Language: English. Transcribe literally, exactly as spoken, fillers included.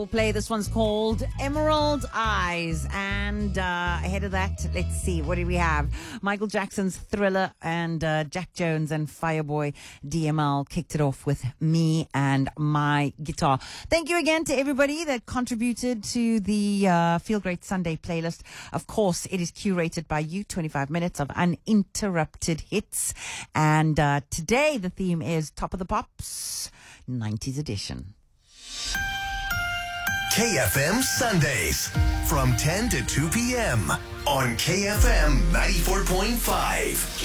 We'll play. This one's called Emerald Eyes. And uh, ahead of that, let's see. What do we have? Michael Jackson's Thriller and uh, Jack Jones and Fireboy D M L kicked it off with Me and My Guitar. Thank you again to everybody that contributed to the uh, Feel Great Sunday playlist. Of course, it is curated by you. twenty-five minutes of uninterrupted hits. And uh, today, the theme is Top of the Pops, nineties edition. K F M Sundays from ten to two p.m. on K F M ninety-four point five.